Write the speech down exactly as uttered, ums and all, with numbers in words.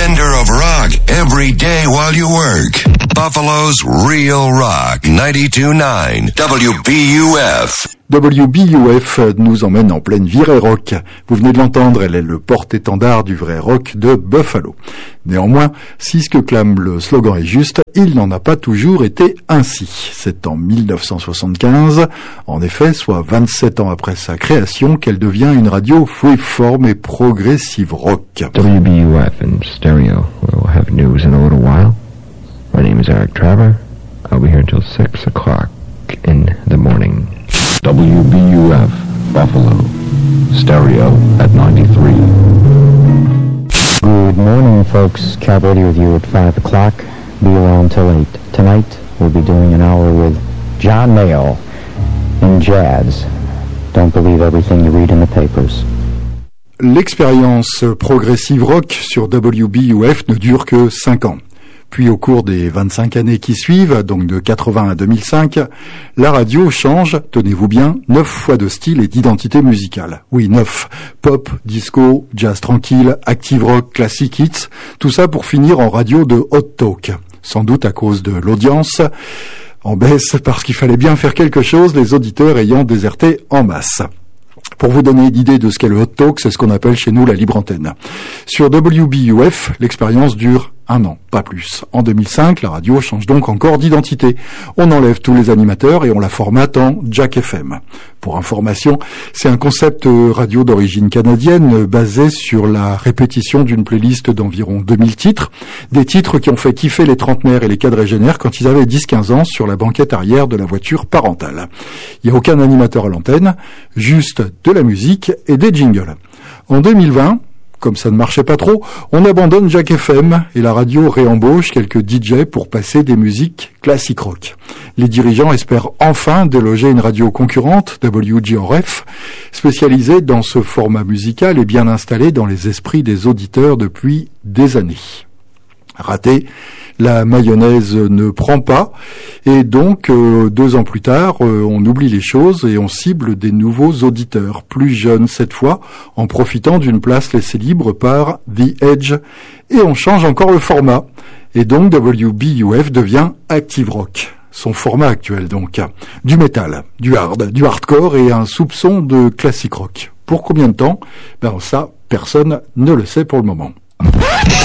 Bender of rock every day while you work. Buffalo's Real Rock ninety-two point nine W B U F. W B U F nous emmène en pleine virée rock. Vous venez de l'entendre, elle est le porte-étendard du vrai rock de Buffalo. Néanmoins, si ce que clame le slogan est juste, il n'en a pas toujours été ainsi. C'est en dix-neuf cent soixante-quinze, en effet, soit vingt-sept ans après sa création, qu'elle devient une radio freeform et progressive rock. W B U F in stereo. We'll have news in a little while. My name is Eric Traver. I'll be here until six o'clock in the morning. W B U F, Buffalo, stereo at ninety-three. Good morning, folks. Cab Radio with you at five o'clock. Be around till eight. Tonight, we'll be doing an hour with John Mayall in jazz. Don't believe everything you read in the papers. L'expérience progressive rock sur W B U F ne dure que cinq ans. Puis au cours des vingt-cinq années qui suivent, donc de quatre-vingts à deux mille cinq, la radio change, tenez-vous bien, neuf fois de style et d'identité musicale. Oui, neuf. Pop, disco, jazz tranquille, active rock, classic hits, tout ça pour finir en radio de hot talk. Sans doute à cause de l'audience en baisse, parce qu'il fallait bien faire quelque chose, les auditeurs ayant déserté en masse. Pour vous donner une idée de ce qu'est le hot talk, c'est ce qu'on appelle chez nous la libre antenne. Sur W B U F, l'expérience dure un an, pas plus. En deux mille cinq, la radio change donc encore d'identité. On enlève tous les animateurs et on la formate en Jack F M. Pour information, c'est un concept radio d'origine canadienne basé sur la répétition d'une playlist d'environ deux mille titres. Des titres qui ont fait kiffer les trentenaires et les quadragénaires quand ils avaient dix quinze ans sur la banquette arrière de la voiture parentale. Il n'y a aucun animateur à l'antenne, juste de la musique et des jingles. En deux mille vingt, comme ça ne marchait pas trop, on abandonne Jack F M et la radio réembauche quelques D J pour passer des musiques classiques rock. Les dirigeants espèrent enfin déloger une radio concurrente, W G R F, spécialisée dans ce format musical et bien installée dans les esprits des auditeurs depuis des années. Raté, la mayonnaise ne prend pas et donc euh, deux ans plus tard, euh, on oublie les choses et on cible des nouveaux auditeurs, plus jeunes cette fois, en profitant d'une place laissée libre par The Edge et on change encore le format. Et donc W B U F devient Active Rock. Son format actuel donc, du métal, du hard, du hardcore et un soupçon de classique rock. Pour combien de temps ? Ben ça, personne ne le sait pour le moment.